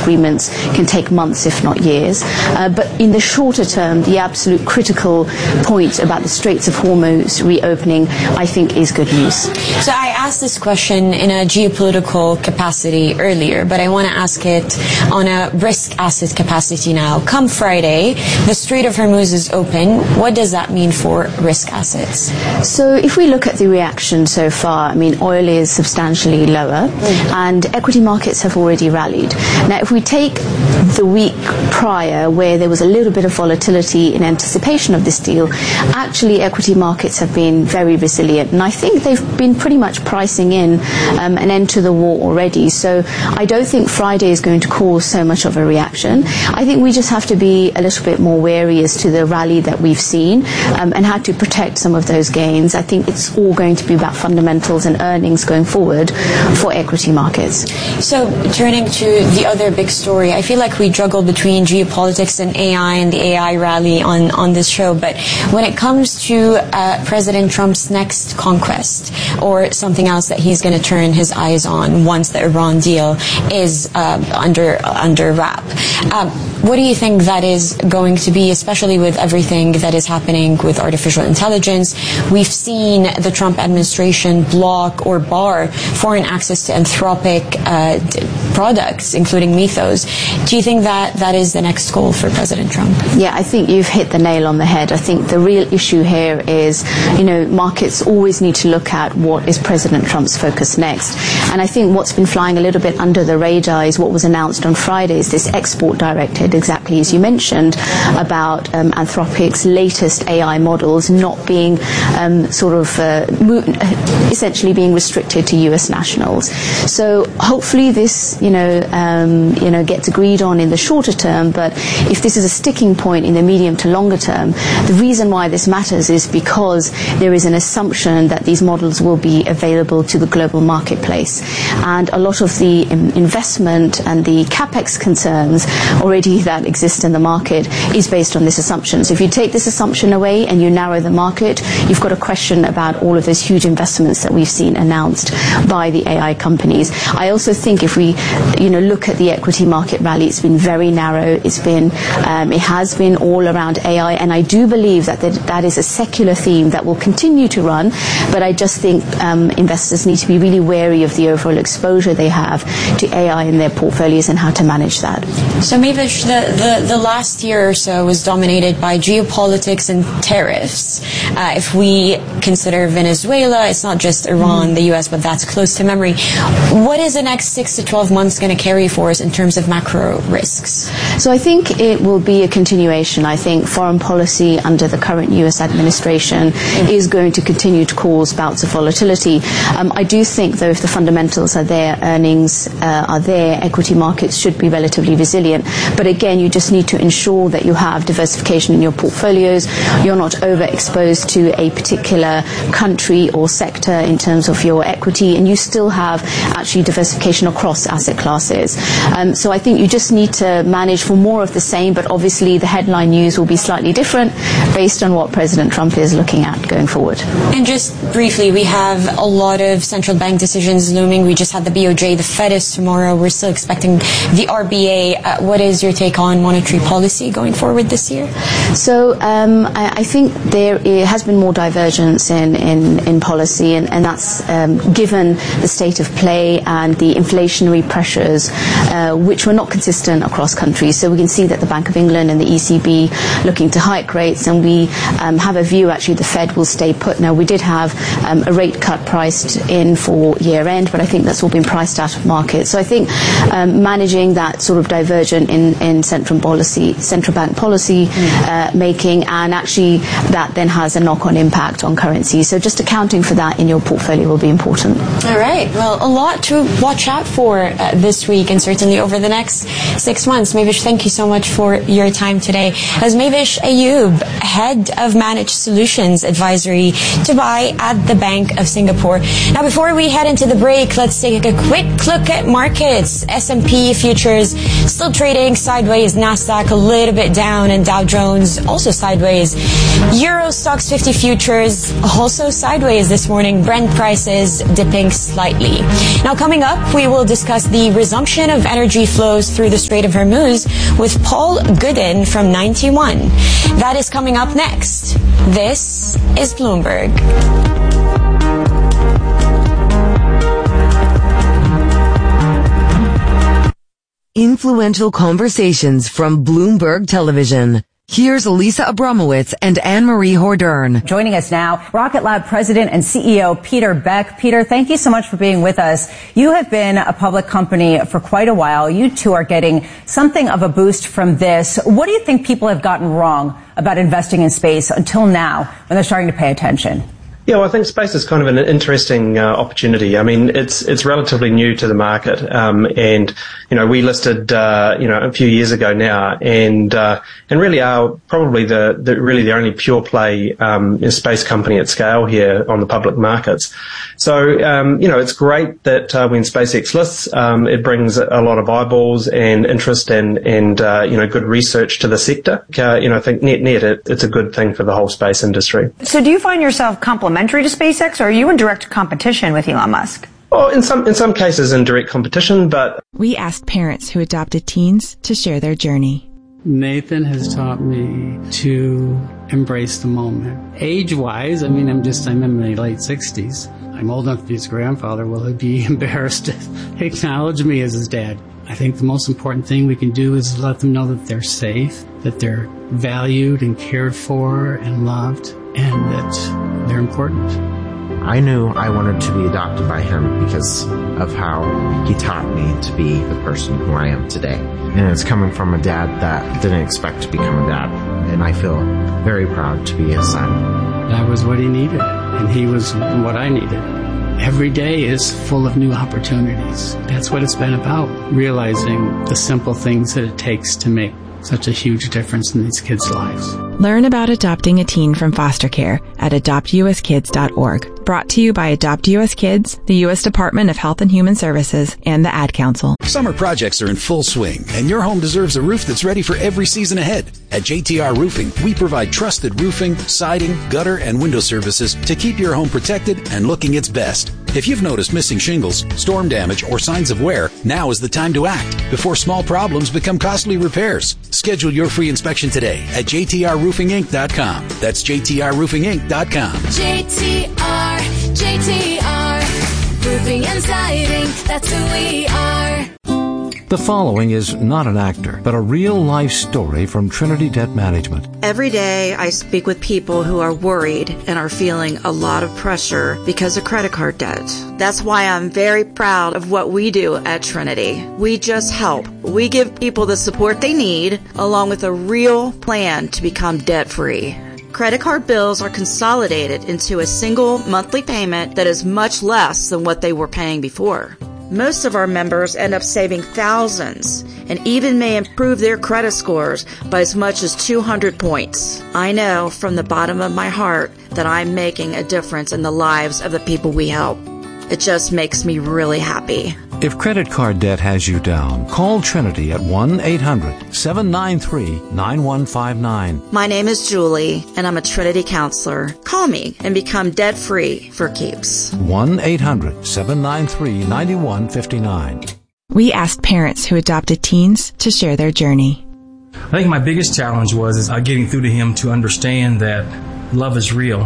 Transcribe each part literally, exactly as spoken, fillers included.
agreements can take months, if not years. Uh, but in the shorter term, the absolute critical point about the Straits of Hormuz reopening, I think, is good news. So I asked this question in a geopolitical capacity earlier, but I want to ask it on a risk asset capacity now. Come Friday, the Strait of Hormuz is open. What does that mean for risk assets? So if we look at the reaction so far, I mean, oil is substantially lower, mm. and equity markets have already rallied. Now, if we take the week prior, where there was a little bit of volatility in anticipation of this deal, actually equity markets have been very resilient, and I think they've been pretty much pricing in um, an end to the war already. So I don't think Friday is going to cause so much of a reaction. I think we just have to be a little bit more wary as to the rally that we've seen um, and how to protect some of those gains. I think it's all going to be about fundamentals and earnings going forward for equity markets. So turning to the other big story, I feel like we juggle between geopolitics and A I and the A I rally on, on this show, but when it comes to uh, President Trump's next conquest, or something else that he's going to turn his eyes on once the Iran deal is uh, under under wrap, um, what do you think that is going to be, especially with everything that is happening with artificial intelligence? We've seen the Trump administration block or bar foreign access to Anthropic uh, products, including Mythos. Do you think that that is the next goal for President Trump? Yeah, I think you've hit the nail on the head. I think the real issue here is, you know, markets always need to look at what is President Trump's focus next. And I think what's been flying a little bit under the radar is what was announced on Friday, is this export directive, exactly as you mentioned, about um, Anthropic's latest A I models not being um, sort of uh, mo- essentially being restricted to U S nationals. So hopefully this, you know, um, you know, gets agreed on in the shorter term. But if this is a sticking point in the medium to longer term, the reason why this matters is because there is an assumption that these models will be available to the global marketplace, and a lot of the um, investment and the capex concerns already that exist in the market is based on this assumption. So if you take this assumption away and you narrow the market, you've got a question about all of those huge investments that we've seen announced by the A I companies. I also think if we, you know, look at the equity market rally, it's been very narrow. It's been, um, it has been all around A I, and I do believe that that, that is a secular theme that will continue to run. But I just think um, investors need to be really wary of the overall exposure they have to A I in their portfolios and how to manage that. So Mavish, the, the, the last year or so was dominated by geopolitics and tariffs. Uh, if we consider Venezuela, it's not just Iran, mm-hmm. the U S, but that's close to memory. What is the next six to twelve months going to carry for us in terms of macro risks? So I think it will be a continuation. I think foreign policy under the current U S administration mm-hmm. is going to continue to cause bouts of volatility. Um, I do think, though, if the fundamentals are there, earnings uh, are there, equity markets should be relatively resilient. But again, you just need to ensure that you have diversification in your portfolios. You're not overexposed to a particular country or sector in terms of your equity, and you still have actually diversification across asset classes. Um, so I think you just need to manage for more of the same, but obviously the headline news will be slightly different based on what President Trump is looking at going forward. And just briefly, we have a lot of central bank decisions looming. We just had the B O J, the Fed is tomorrow. We're still expecting the R B A. Uh, what is your take on monetary policy going forward this year? So um, I, I think there has been more divergence in, in, in policy, and, and that's um, given the state of play and the inflationary pressures, uh, which were not consistent across countries. So we can see that the Bank of England and the E C B looking to hike rates, and we um, have a view actually the Fed will stay put. Now, we did have um, a rate cut priced in for year end, but I think that's all been priced out of market. So I think um, managing that sort of divergent in, in central policy, central bank policy mm. uh, making, and actually that then has a knock-on impact on currency. So just accounting for that in your portfolio will be important. All right. Well, a lot to watch out for uh, this week and certainly over the next six months. Mavish, thank you so much for your time today. As Mavish Ayoub, Head of Managed Solutions Advisory Dubai at the Bank of Singapore. Now, before we head into the break, let's take a quick look at markets. S and P futures still trading sideways. NASDAQ a little bit down, and Dow Jones also sideways. Euro Stoxx fifty futures also sideways this morning. Brent prices dipping slightly. Now, coming up, we will discuss the resumption of energy flows through the Strait of Hormuz with Paul Gooden from Ninety One. That is coming up next. This is Bloomberg. Influential conversations from Bloomberg Television. Here's Lisa Abramowitz and Anne-Marie Hordern. Joining us now, Rocket Lab President and C E O Peter Beck. Peter, thank you so much for being with us. You have been a public company for quite a while. You two are getting something of a boost from this. What do you think people have gotten wrong about investing in space until now when they're starting to pay attention? Yeah, well, I think space is kind of an interesting uh, opportunity. I mean, it's it's relatively new to the market, um, and you know, we listed uh, you know a few years ago now, and uh, and really are probably the, the really the only pure play um, space company at scale here on the public markets. So um, you know, it's great that uh, when SpaceX lists, um, it brings a lot of eyeballs and interest and and uh, you know good research to the sector. Uh, you know, I think net net it, it's a good thing for the whole space industry. So, do you find yourself complimentary to SpaceX, or are you in direct competition with Elon Musk? Well, in some in some cases in direct competition, but we asked parents who adopted teens to share their journey. Nathan has taught me to embrace the moment. Age-wise, I mean, I'm just I'm in my late sixties. I'm old enough to be his grandfather. Will he be embarrassed to acknowledge me as his dad? I think the most important thing we can do is let them know that they're safe, that they're valued and cared for and loved, and that they're important. I knew I wanted to be adopted by him because of how he taught me to be the person who I am today. And it's coming from a dad that didn't expect to become a dad. And I feel very proud to be his son. That was what he needed, and he was what I needed. Every day is full of new opportunities. That's what it's been about, realizing the simple things that it takes to make such a huge difference in these kids' lives. Learn about adopting a teen from foster care at adopt u s kids dot org. Brought to you by Adopt U S Kids, the U S Department of Health and Human Services, and the Ad Council. Summer projects are in full swing, and your home deserves a roof that's ready for every season ahead. At J T R Roofing, we provide trusted roofing, siding, gutter, and window services to keep your home protected and looking its best. If you've noticed missing shingles, storm damage, or signs of wear, now is the time to act before small problems become costly repairs. Schedule your free inspection today at j t r roofing inc dot com. That's j t r roofing inc dot com. J T R, J T R, roofing and siding, that's who we are. The following is not an actor, but a real-life story from Trinity Debt Management. Every day I speak with people who are worried and are feeling a lot of pressure because of credit card debt. That's why I'm very proud of what we do at Trinity. We just help. We give people the support they need, along with a real plan to become debt-free. Credit card bills are consolidated into a single monthly payment that is much less than what they were paying before. Most of our members end up saving thousands and even may improve their credit scores by as much as two hundred points. I know from the bottom of my heart that I'm making a difference in the lives of the people we help. It just makes me really happy. If credit card debt has you down, call Trinity at one eight hundred seven nine three nine one five nine. My name is Julie, and I'm a Trinity counselor. Call me and become debt-free for keeps. one eight hundred seven nine three nine one five nine. We asked parents who adopted teens to share their journey. I think my biggest challenge was is getting through to him to understand that love is real,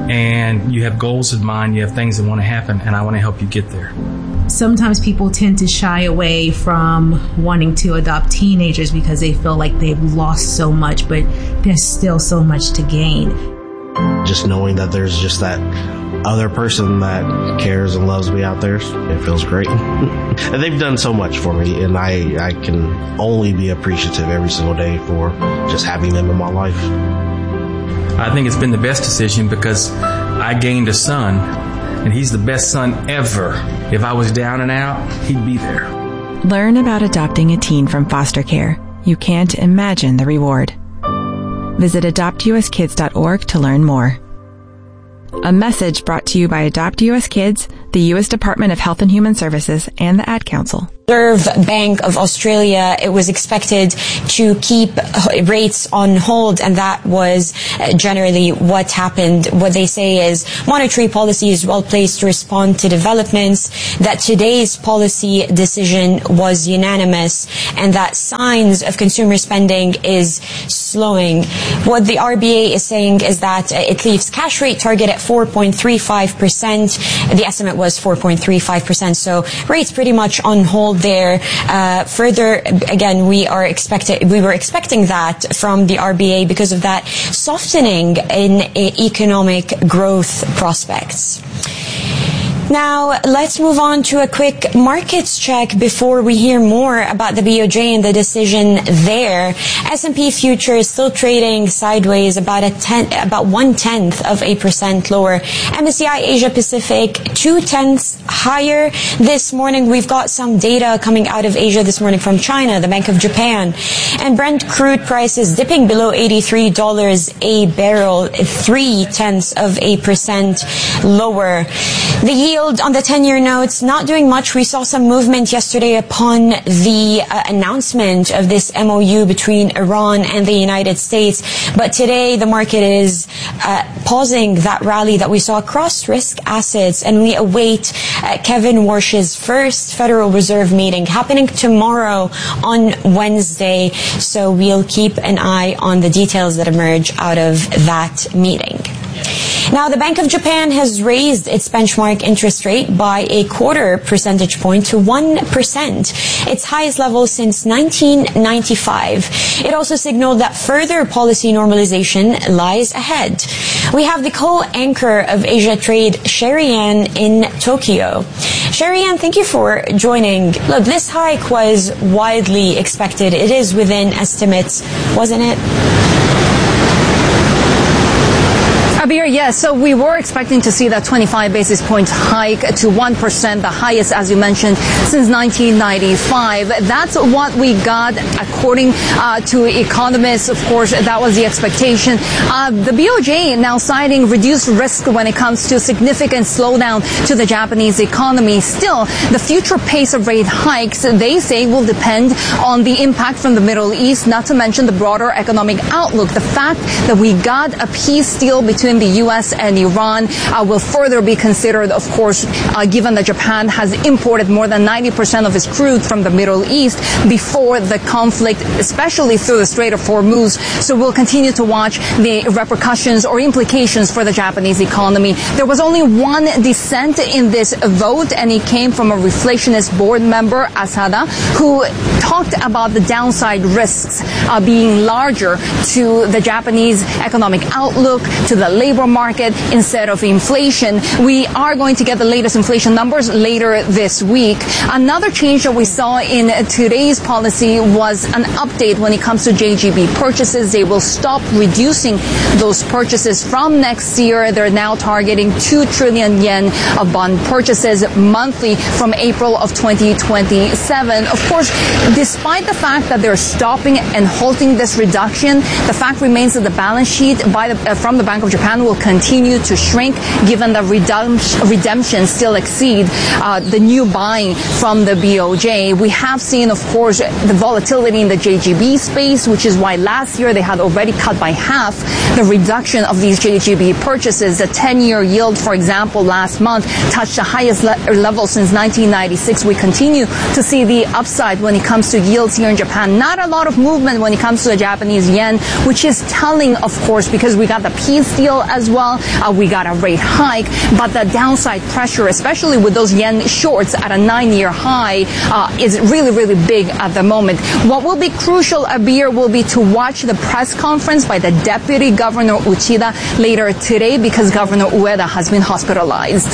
and you have goals in mind, you have things that want to happen, and I want to help you get there. Sometimes people tend to shy away from wanting to adopt teenagers because they feel like they've lost so much, but there's still so much to gain. Just knowing that there's just that other person that cares and loves me out there, it feels great. And they've done so much for me, and I, I can only be appreciative every single day for just having them in my life. I think it's been the best decision because I gained a son, and he's the best son ever. If I was down and out, he'd be there. Learn about adopting a teen from foster care. You can't imagine the reward. Visit adopt u s kids dot org to learn more. A message brought to you by Adopt U S Kids, the U S Department of Health and Human Services, and the Ad Council. Reserve Bank of Australia, it was expected to keep rates on hold, and that was generally what happened. What they say is monetary policy is well placed to respond to developments, that today's policy decision was unanimous, and that signs of consumer spending is slowing. What the R B A is saying is that it leaves cash rate target at four point three five percent. The estimate was four point three five percent, so rates pretty much on hold there. Uh, further, again, we are expecting, we were expecting that from the R B A because of that softening in economic growth prospects. Now, let's move on to a quick markets check before we hear more about the B O J and the decision there. S and P futures still trading sideways, about a ten, about one tenth of a percent lower. M S C I Asia Pacific, two tenths higher this morning. We've got some data coming out of Asia this morning from China, the Bank of Japan, and Brent crude prices dipping below eighty-three dollars a barrel, three tenths of a percent lower. The yield on the ten-year notes not doing much. We saw some movement yesterday upon the uh, announcement of this M O U between Iran and the United States. But today the market is uh, pausing that rally that we saw across risk assets, and we await uh, Kevin Warsh's first Federal Reserve meeting happening tomorrow on Wednesday. So we'll keep an eye on the details that emerge out of that meeting. Now, the Bank of Japan has raised its benchmark interest rate by a quarter percentage point to one percent, its highest level since nineteen ninety-five. It also signaled that further policy normalization lies ahead. We have the co-anchor of Asia Trade, Sherry Ann, in Tokyo. Sherry Ann, thank you for joining. Look, this hike was widely expected. It is within estimates, wasn't it? Abir, yes. So we were expecting to see that twenty-five basis point hike to one percent, the highest, as you mentioned, since nineteen ninety-five. That's what we got, according uh, to economists. Of course, that was the expectation. Uh, the B O J now citing reduced risk when it comes to significant slowdown to the Japanese economy. Still, the future pace of rate hikes, they say, will depend on the impact from the Middle East, not to mention the broader economic outlook. The fact that we got a peace deal between the U S and Iran uh, will further be considered, of course, uh, given that Japan has imported more than ninety percent of its crude from the Middle East before the conflict, especially through the Strait of Hormuz. So we'll continue to watch the repercussions or implications for the Japanese economy. There was only one dissent in this vote, and it came from a reflationist board member, Asada, who talked about the downside risks uh, being larger to the Japanese economic outlook, to the labor market, instead of inflation. We are going to get the latest inflation numbers later this week. Another change that we saw in today's policy was an update when it comes to J G B purchases. They will stop reducing those purchases from next year. They're now targeting two trillion yen of bond purchases monthly from April of twenty twenty-seven. Of course, despite the fact that they're stopping and halting this reduction, the fact remains that the balance sheet by the, uh, from the Bank of Japan will continue to shrink, given that redemption, redemption still exceed uh, the new buying from the B O J. We have seen, of course, the volatility in the J G B space, which is why last year they had already cut by half the reduction of these J G B purchases. The ten-year yield, for example, last month touched the highest le- level since nineteen ninety-six. We continue to see the upside when it comes to yields here in Japan. Not a lot of movement when it comes to the Japanese yen, which is telling, of course, because we got the peace deal as well. Uh, we got a rate hike, but the downside pressure, especially with those yen shorts at a nine-year high, uh, is really, really big at the moment. What will be crucial, Abir, will be to watch the press conference by the Deputy Governor Uchida later today, because Governor Ueda has been hospitalized.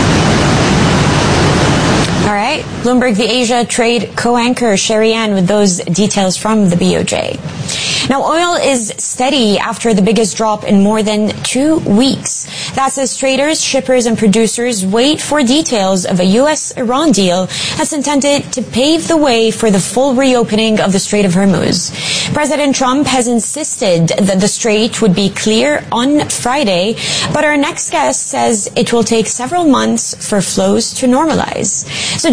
All right. Bloomberg, the Asia Trade co-anchor, Sherry Ann, with those details from the B O J. Now, oil is steady after the biggest drop in more than two weeks. That's as traders, shippers, and producers wait for details of a U S Iran deal that's intended to pave the way for the full reopening of the Strait of Hormuz. President Trump has insisted that the strait would be clear on Friday, but our next guest says it will take several months for flows to normalize. So joining us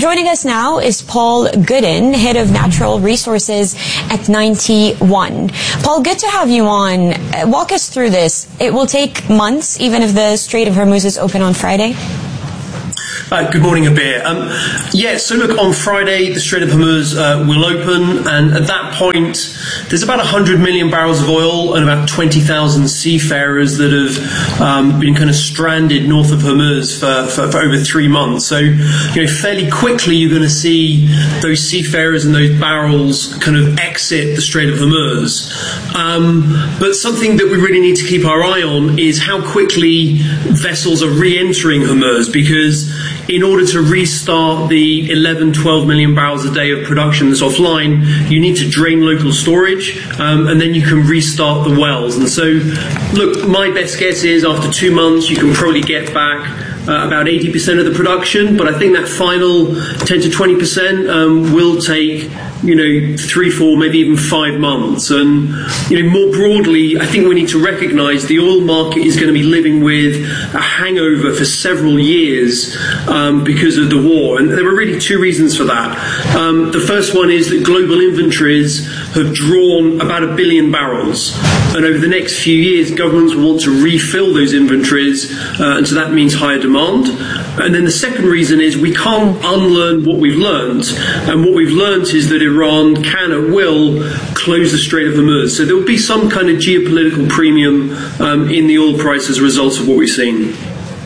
us now is Paul Gooden, Head of Natural Resources at Ninety One. Paul, good to have you on. Uh, walk us through this. It will take months, even if the Strait of Hormuz is open on Friday? Uh, good morning, Abir. Um, yeah, so look, on Friday, the Strait of Hormuz uh, will open, and at that point, there's about one hundred million barrels of oil and about twenty thousand seafarers that have um, been kind of stranded north of Hormuz for, for, for over three months. So, you know, fairly quickly, you're going to see those seafarers and those barrels kind of exit the Strait of Hormuz. Um, but something that we really need to keep our eye on is how quickly vessels are re-entering Hormuz, because in order to restart the eleven, twelve million barrels a day of production that's offline, you need to drain local storage, um, and then you can restart the wells. And so, look, my best guess is after two months, you can probably get back uh, about eighty percent of the production, but I think that final ten to twenty percent um, will take, you know, three, four, maybe even five months. And, you know, more broadly, I think we need to recognize the oil market is going to be living with a hangover for several years um, because of the war. And there are really two reasons for that. Um, the first one is that global inventories have drawn about a billion barrels. And over the next few years, governments will want to refill those inventories, uh, and so that means higher demand. And then the second reason is we can't unlearn what we've learned. And what we've learned is that Iran can at will close the Strait of Hormuz. So there will be some kind of geopolitical premium um, in the oil price as a result of what we've seen.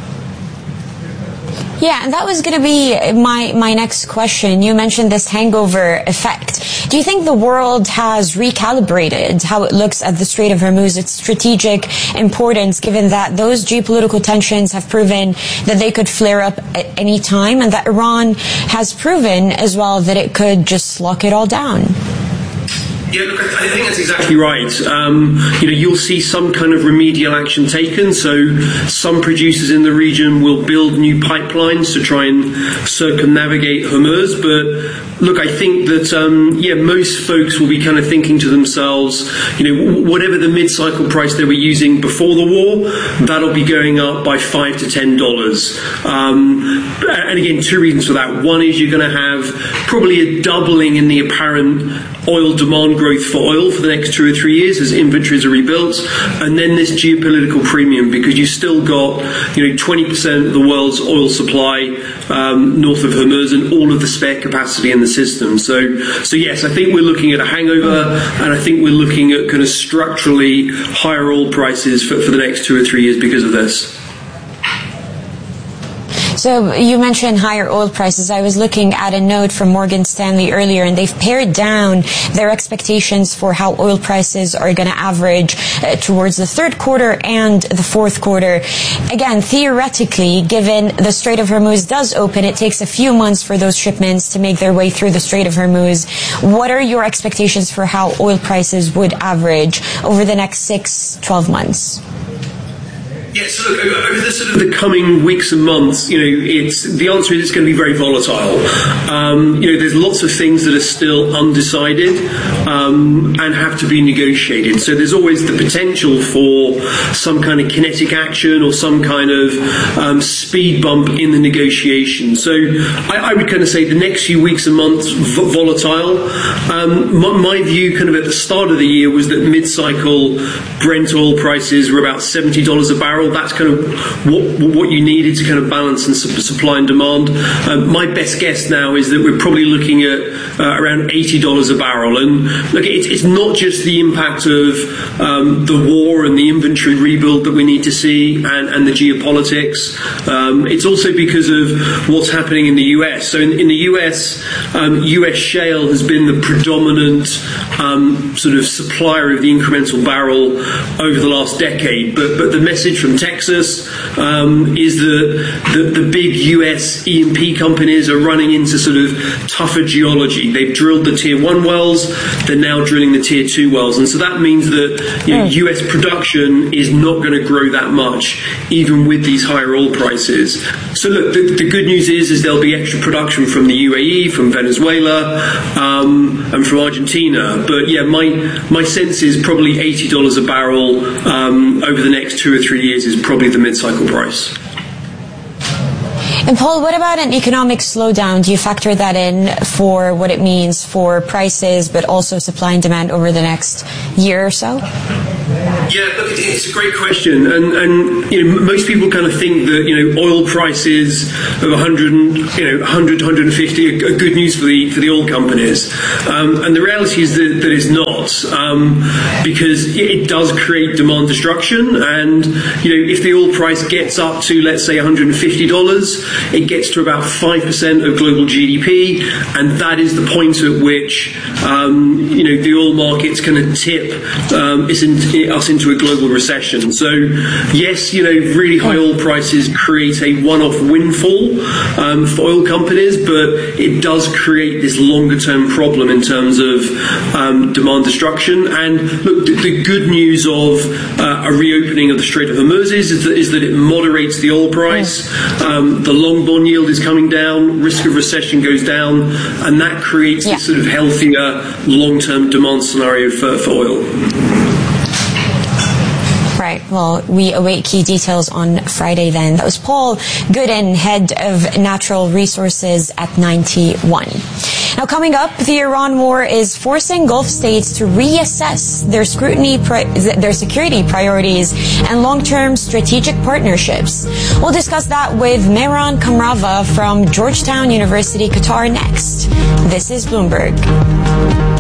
Yeah, and that was going to be my, my next question. You mentioned this hangover effect. Do you think the world has recalibrated how it looks at the Strait of Hormuz, its strategic importance, given that those geopolitical tensions have proven that they could flare up at any time, and that Iran has proven as well that it could just lock it all down? Yeah, look, I think that's exactly right. Um, you know, you'll see some kind of remedial action taken. So some producers in the region will build new pipelines to try and circumnavigate Hormuz. But look, I think that, um, yeah, most folks will be kind of thinking to themselves, you know, whatever the mid-cycle price they were using before the war, that'll be going up by five to ten dollars. Um, and again, two reasons for that. One is you're going to have probably a doubling in the apparent oil demand growth for oil for the next two or three years as inventories are rebuilt, and then this geopolitical premium, because you've still got, you know, twenty percent of the world's oil supply um, north of Hormuz and all of the spare capacity in the system. So, so yes, I think we're looking at a hangover, and I think we're looking at kind of structurally higher oil prices for, for the next two or three years because of this. So you mentioned higher oil prices. I was looking at a note from Morgan Stanley earlier, and they've pared down their expectations for how oil prices are going to average uh, towards the third quarter and the fourth quarter. Again, theoretically, given the Strait of Hormuz does open, it takes a few months for those shipments to make their way through the Strait of Hormuz. What are your expectations for how oil prices would average over the next six, twelve months? Yeah, so look, over the sort of the coming weeks and months, you know, it's the answer is it's going to be very volatile. Um, you know, there's lots of things that are still undecided um, and have to be negotiated. So there's always the potential for some kind of kinetic action or some kind of um, speed bump in the negotiation. So I, I would kind of say the next few weeks and months v- volatile. Um, my, my view, kind of at the start of the year, was that mid-cycle Brent oil prices were about seventy dollars a barrel. That's kind of what what you needed to kind of balance and su- supply and demand. Um, my best guess now is that we're probably looking at uh, around eighty dollars a barrel. And look, it's, it's not just the impact of um, the war and the inventory rebuild that we need to see, and, and the geopolitics. Um, it's also because of what's happening in the U S. So in, in the U S, um, U S shale has been the predominant um, sort of supplier of the incremental barrel over the last decade. But but the message from Texas um, is that the, the big U S E and P companies are running into sort of tougher geology. They've drilled the tier one wells, they're now drilling the tier two wells. And so that means that, you know, U S production is not going to grow that much, even with these higher oil prices. So look, the, the good news is, is there'll be extra production from the U A E, from Venezuela, um, and from Argentina. But yeah, my, my sense is probably eighty dollars a barrel um, over the next two or three years is probably the mid-cycle price. And Paul, what about an economic slowdown? Do you factor that in for what it means for prices, but also supply and demand over the next year or so? Yeah, look, it's a great question, and and you know most people kind of think that you know oil prices of one hundred, you know one hundred, one hundred fifty are good news for the for the oil companies, um, and the reality is that, that it's not, um, because it does create demand destruction, and you know if the oil price gets up to let's say one hundred fifty dollars, it gets to about five percent of global G D P, and that is the point at which um, you know the oil market's going to tip um, it's in, us into a global recession. So yes, you know, really high oil prices create a one-off windfall um, for oil companies, but it does create this longer-term problem in terms of um, demand destruction. And look, the, the good news of uh, a reopening of the Strait of Hormuz is, is, that, is that it moderates the oil price. Um, the long bond yield is coming down, risk of recession goes down, and that creates yeah. this sort of healthier long-term demand scenario for, for oil. Right. Well, we await key details on Friday then. That was Paul Gooden, head of natural resources at Ninety One. Now, coming up, the Iran war is forcing Gulf states to reassess their scrutiny, their security priorities and long-term strategic partnerships. We'll discuss that with Mehran Kamrava from Georgetown University, Qatar next. This is Bloomberg.